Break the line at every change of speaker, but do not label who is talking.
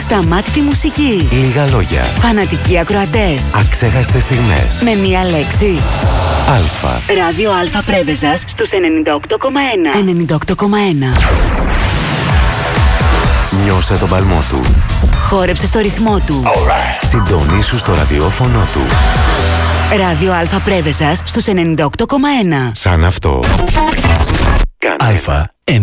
Ασταμάτητη μουσική.
Λίγα λόγια.
Φανατικοί ακροατές.
Αξέχαστες στιγμές.
Με μία λέξη.
Αλφα.
Ράδιο Αλφα Πρέβεζας στους 98,1. 98,1.
Νιώσε τον παλμό του.
Χόρεψε στο ρυθμό του.
Συντονίσου στο ραδιόφωνο του.
Ράδιο Αλφα Πρέβεζας στους 98,1.
Σαν αυτό.
Αλφα